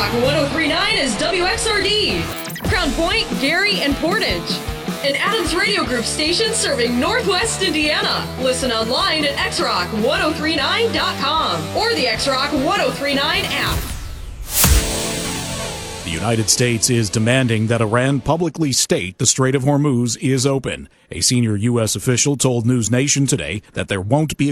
Rock 1039 is WXRD. Crown Point, Gary, and Portage. An Adams Radio Group station serving Northwest Indiana. Listen online at xrock1039.com or the XRock 1039 app. The United States is demanding that Iran publicly state the Strait of Hormuz is open. A senior U.S. official told News Nation today that there won't be